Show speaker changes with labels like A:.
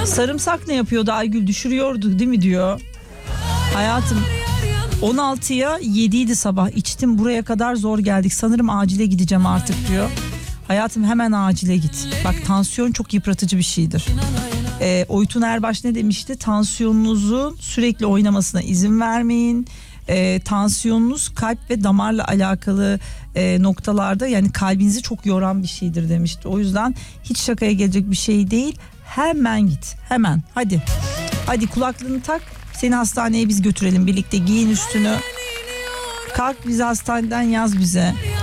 A: Sarımsak ne yapıyordu Aygül, düşürüyordu değil mi diyor. Hayatım 16'ya 7'ydi sabah, içtim buraya kadar zor geldik, sanırım acile gideceğim artık diyor. Hayatım hemen acile git. Bak tansiyon çok yıpratıcı bir şeydir. Oytun Erbaş ne demişti? Tansiyonunuzun sürekli oynamasına izin vermeyin. Tansiyonunuz kalp ve damarla alakalı noktalarda, yani kalbinizi çok yoran bir şeydir demişti. O yüzden hiç şakaya gelecek bir şey değil. Hemen git, hemen hadi. Hadi kulaklığını tak, seni hastaneye biz götürelim birlikte, giyin üstünü. Kalk bizi hastaneden yaz bize.